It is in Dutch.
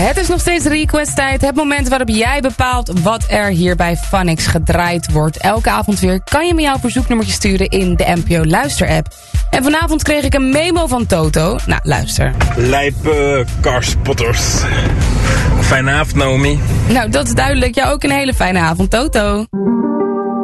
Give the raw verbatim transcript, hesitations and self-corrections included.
Het is nog steeds request-tijd. Het moment waarop jij bepaalt wat er hier bij Phonix gedraaid wordt. Elke avond weer kan je me jouw verzoeknummertje sturen in de N P O Luister-app. En vanavond kreeg ik een memo van Toto. Nou, luister. Lijpe carspotters. Fijne avond, Naomi. Nou, dat is duidelijk. Jou ook een hele fijne avond, Toto.